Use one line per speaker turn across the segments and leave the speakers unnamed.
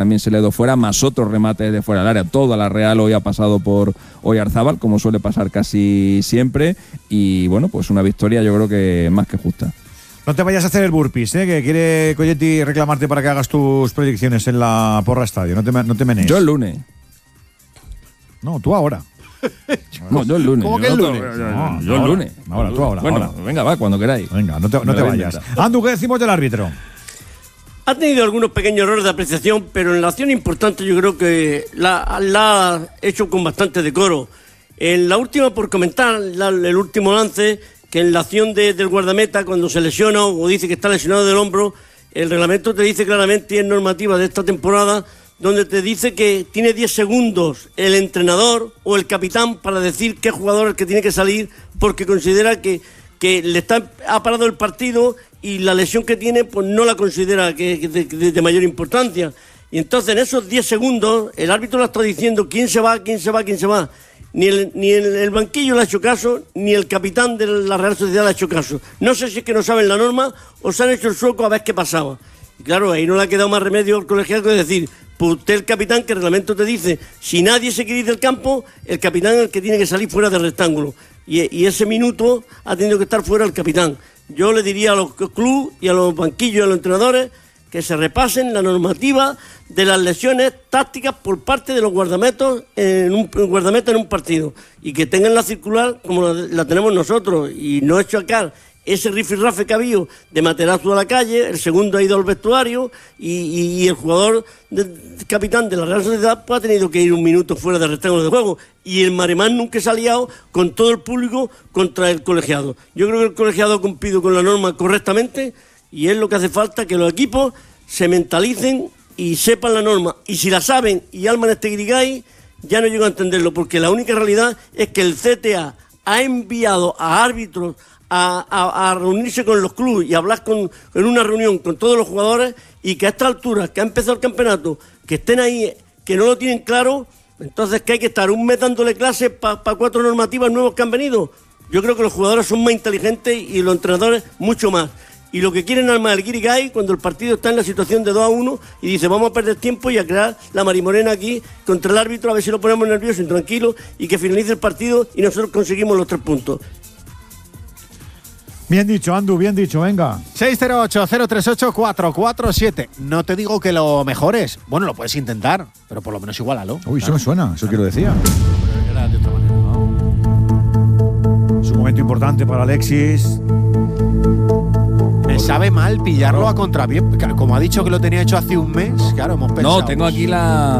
también se le dio fuera, más otros remates de fuera del área. Toda la Real hoy ha pasado por Oyarzábal, como suele pasar casi siempre, y bueno, pues una victoria yo creo que más que justa.
No te vayas a hacer el burpees, que quiere Colletti reclamarte para que hagas tus predicciones en la Porra Estadio. No te menes.
Yo el lunes.
No, tú ahora.
No, yo el lunes.
¿Cómo que el lunes?
Yo el lunes.
Ahora, tú ahora.
Bueno,
ahora.
venga, va, cuando queráis.
Venga, no te vayas. Andu, ¿qué decimos del árbitro?
Ha tenido algunos pequeños errores de apreciación, pero en la acción importante yo creo que la ha hecho con bastante decoro. En la última, por comentar, el último lance, que en la acción del guardameta, cuando se lesiona o dice que está lesionado del hombro, el reglamento te dice claramente, y es normativa de esta temporada, donde te dice que tiene 10 segundos el entrenador o el capitán para decir qué jugador es el que tiene que salir, porque considera que ha parado el partido y la lesión que tiene pues no la considera que de mayor importancia. Y entonces en esos 10 segundos el árbitro le está diciendo quién se va. Ni el banquillo le ha hecho caso, ni el capitán de la Real Sociedad le ha hecho caso. No sé si es que no saben la norma o se han hecho el sueco a ver qué pasaba. Y claro, ahí no le ha quedado más remedio al colegiado que decir, pues usted el capitán, que el reglamento te dice, si nadie se quiere ir del campo, el capitán es el que tiene que salir fuera del rectángulo. Y ese minuto ha tenido que estar fuera el capitán. Yo le diría a los clubes y a los banquillos y a los entrenadores que se repasen la normativa de las lesiones tácticas por parte de los guardametas en un partido, y que tengan la circular como la tenemos nosotros, y no achacar ese rifirrafe que ha habido de Materazzo a la calle, el segundo ha ido al vestuario y el jugador capitán de la Real Sociedad pues ha tenido que ir un minuto fuera del rectángulo de juego, y el maremán nunca se ha liado con todo el público contra el colegiado. Yo creo que el colegiado ha cumplido con la norma correctamente, y es lo que hace falta, que los equipos se mentalicen y sepan la norma, y si la saben y alman este guirigay, ya no llego a entenderlo, porque la única realidad es que el CTA ha enviado a árbitros a reunirse con los clubes y hablar en una reunión con todos los jugadores, y que a esta altura, que ha empezado el campeonato, que estén ahí, que no lo tienen claro, entonces que hay que estar un mes dándole clases para 4 normativas nuevas que han venido. Yo creo que los jugadores son más inteligentes y los entrenadores mucho más. Y lo que quieren armar el guirigay cuando el partido está en la situación de 2-1 y dice vamos a perder tiempo y a crear la marimorena aquí contra el árbitro, a ver si lo ponemos nervioso y tranquilo, y que finalice el partido y nosotros conseguimos los 3 puntos.
Bien dicho, Andu, bien dicho, venga.
608-038-447. No te digo que lo mejores. Bueno, lo puedes intentar, pero por lo menos igualalo.
Uy, eso me suena, eso que lo decía.
Era de otra manera, ¿no?
Es un momento importante para Alexis.
Me sabe mal pillarlo a contrapié. Como ha dicho que lo tenía hecho hace un mes, claro, hemos pensado.
No, tengo aquí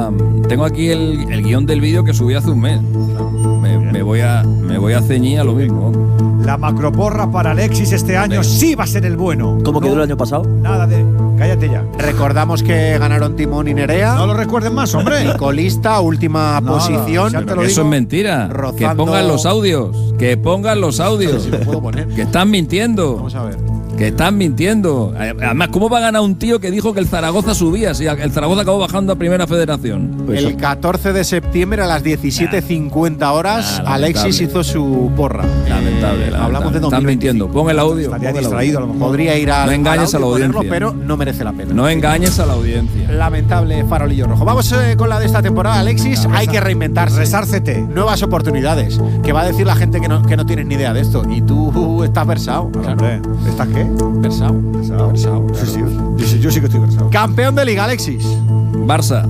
el guión del vídeo que subí hace un mes. Me voy a ceñir a lo mismo.
La macroporra para Alexis este año sí va a ser el bueno.
¿Cómo quedó el año pasado?
Nada de… Cállate ya.
Recordamos que ganaron Timón y Nerea.
No lo recuerden más, hombre.
Y colista, última posición.
ya te lo
Eso
digo.
es mentira.
Rozando.
Que pongan los audios. Que pongan los audios.
Si lo puedo poner.
Que están mintiendo.
Vamos a ver.
Que están mintiendo. Además, ¿cómo va a ganar un tío que dijo que el Zaragoza subía si el Zaragoza acabó bajando a Primera Federación?
Pues
El 14 de septiembre a las 17:50 horas, Alexis hizo su porra.
Lamentable.
Hablamos de 2025.
Están mintiendo. Pon el audio.
Estaría distraído a lo mejor.
Podría ir
No engañes a la
ponerlo,
audiencia.
pero no merece la pena.
No engañes a la audiencia.
Lamentable farolillo rojo. Vamos con la de esta temporada, Alexis. Hay que reinventarse.
Resárcete.
Nuevas oportunidades. Que va a decir la gente que no tienes ni idea de esto. Y tú estás versado.
Hombre, ¿estás qué?
Versado. Versado.
Sí, sí. Yo sí que estoy versado.
Campeón de Liga, Alexis.
Barça.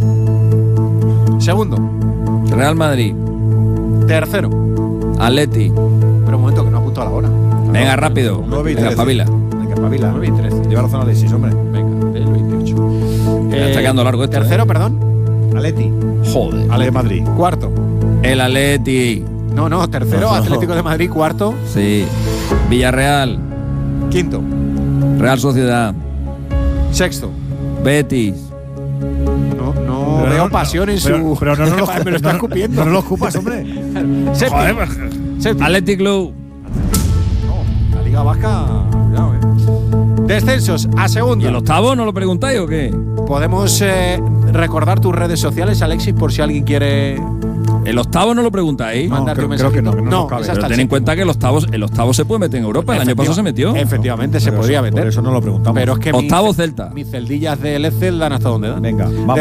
Segundo.
Real Madrid.
Tercero.
Atleti.
Pero un momento, que no ha apuntado la hora.
Venga, rápido.
9 y
Venga,
13.
espabila.
Venga, espabila.
9 y 13.
Lleva razón Alexis, hombre.
Venga, el 28.
Ya está quedando largo esto.
Tercero, perdón.
Atleti.
Joder.
Ale Madrid.
Cuarto.
El Atleti.
No, tercero.
No.
Atlético de Madrid. Cuarto.
Sí. Villarreal.
Quinto.
Real Sociedad.
Sexto.
Betis.
No
Pero
veo
no-
pasión en su…
Pero no lo
me lo está escupiendo.
No lo ocupas, hombre.
Séptimo. Séptimo.
Athletic Club.
No, la Liga Vasca… Cuidado, Descensos a
¿Y
segunda.
el octavo no lo preguntáis o qué?
Podemos recordar tus redes sociales, Alexis, por si alguien quiere
El octavo no lo preguntáis.
No,
mandarte un
creo que
mensajito.
no nos cabe.
es hasta
Pero
el
ten en
séptimo.
cuenta que el octavo se puede meter en Europa. El año pasado se metió.
Efectivamente, se
Por
podría
eso-
meter.
Por eso no lo preguntamos.
Pero es que
Octavo Celta.
mis celdillas del Excel dan hasta donde dan.
Venga, vamos.